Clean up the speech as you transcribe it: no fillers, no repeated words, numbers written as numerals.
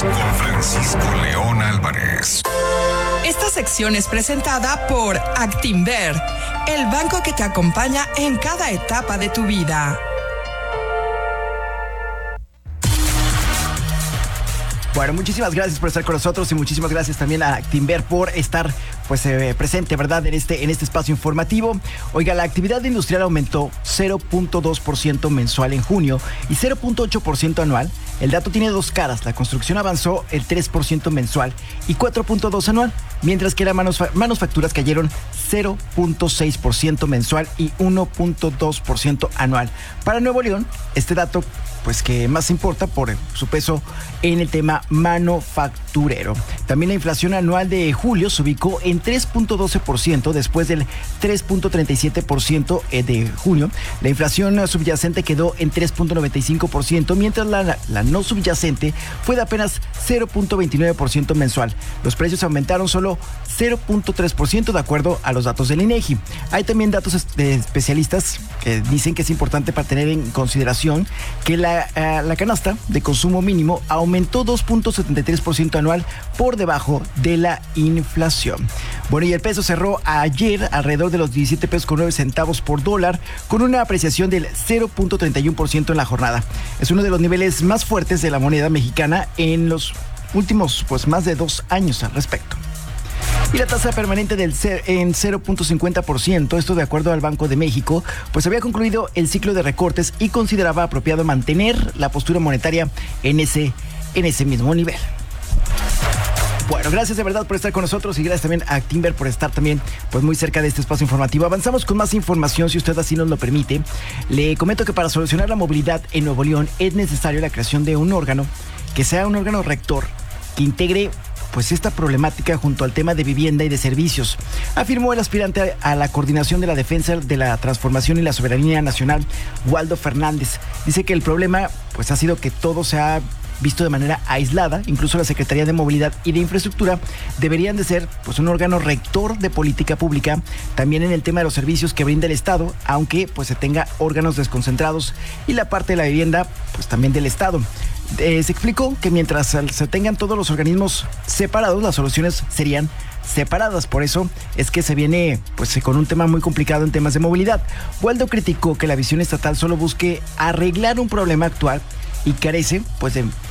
con Francisco León Álvarez. Esta sección es presentada por Actinver, el banco que te acompaña en cada etapa de tu vida. Bueno, muchísimas gracias por estar con nosotros y muchísimas gracias también a Actinver por estar presente, ¿verdad? En este espacio informativo. Oiga, la actividad industrial aumentó 0.2% mensual en junio y 0.8% anual. El dato tiene dos caras. La construcción avanzó el 3% mensual y 4.2% anual, mientras que las manufacturas cayeron 0.6% mensual y 1.2% anual. Para Nuevo León, este dato que más importa por su peso en el tema manufacturero. También la inflación anual de julio se ubicó en 3.12% después del 3.37% de junio. La inflación subyacente quedó en 3.95%, mientras la no subyacente fue de apenas 0.29% mensual. Los precios aumentaron solo 0.3% de acuerdo a los datos del INEGI. Hay también datos de especialistas que dicen que es importante para tener en consideración que la canasta de consumo mínimo aumentó 2.73% anual por debajo de la inflación. Bueno, y el peso cerró ayer alrededor de los 17 pesos con 9 centavos por dólar, con una apreciación del 0.31% en la jornada. Es uno de los niveles más fuertes de la moneda mexicana en los últimos más de 2 años al respecto. Y la tasa permanente en 0.50%, esto de acuerdo al Banco de México, había concluido el ciclo de recortes y consideraba apropiado mantener la postura monetaria en ese mismo nivel. Bueno, gracias de verdad por estar con nosotros y gracias también a Actinver por estar también muy cerca de este espacio informativo. Avanzamos con más información, si usted así nos lo permite. Le comento que para solucionar la movilidad en Nuevo León es necesario la creación de un órgano que sea un órgano rector que integre esta problemática junto al tema de vivienda y de servicios, afirmó el aspirante a la coordinación de la defensa de la transformación y la soberanía nacional, Waldo Fernández. Dice que el problema ha sido que todo se ha visto de manera aislada. Incluso la Secretaría de Movilidad y de Infraestructura deberían de ser un órgano rector de política pública, también en el tema de los servicios que brinda el Estado, aunque se tenga órganos desconcentrados, y la parte de la vivienda también del Estado. Se explicó que mientras se tengan todos los organismos separados, las soluciones serían separadas. Por eso es que se viene con un tema muy complicado en temas de movilidad. Waldo criticó que la visión estatal solo busque arreglar un problema actual y carece de